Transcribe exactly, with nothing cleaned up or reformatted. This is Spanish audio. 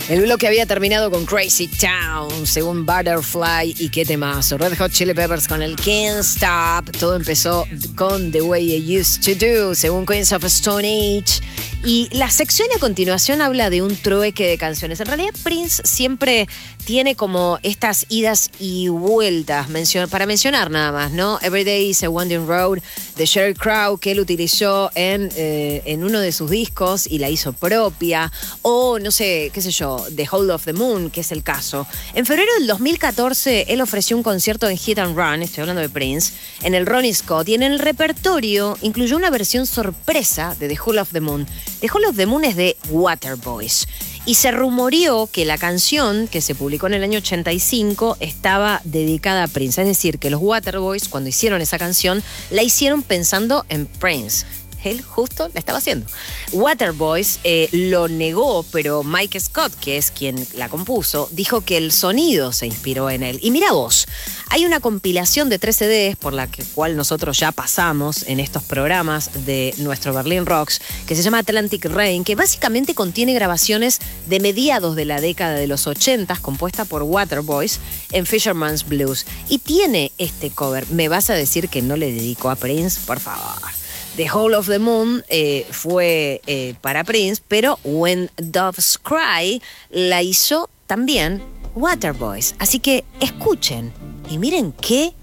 El bloque había terminado con Crazy Town, según Butterfly, y qué temazo. Red Hot Chili Peppers con el Can't Stop. Todo empezó con The Way I Used to Do, según Queens of Stone Age. Y la sección a continuación habla de un trueque de canciones. En realidad Prince siempre tiene como estas idas y vueltas, mencion- para mencionar nada más, ¿no? Every Day is a Winding Road de Sheryl Crow, que él utilizó en, eh, en uno de sus discos y la hizo propia. O, no sé, qué sé yo, The Hold of the Moon, que es el caso. En febrero del dos mil catorce, él ofreció un concierto en Hit and Run, estoy hablando de Prince, en el Ronnie Scott, y en el repertorio incluyó una versión sorpresa de The Hold of the Moon. The Hold of the Moon es de Waterboys. Y se rumoreó que la canción, que se publicó en el año ochenta y cinco, estaba dedicada a Prince. Es decir, que los Waterboys, cuando hicieron esa canción, la hicieron pensando en Prince. Él justo la estaba haciendo. Waterboys eh, lo negó, pero Mike Scott, que es quien la compuso, dijo que el sonido se inspiró en él. Y mira vos, hay una compilación de tres C Ds por la que, cual nosotros ya pasamos en estos programas de nuestro Berlin Rocks, que se llama Atlantic Rain, que básicamente contiene grabaciones de mediados de la década de los ochentas, compuesta por Waterboys en Fisherman's Blues. Y tiene este cover. ¿Me vas a decir que no le dedicó a Prince? Por favor. The Hold of the Moon eh, fue eh, para Prince, pero When Doves Cry la hizo también Waterboys. Así que escuchen y miren qué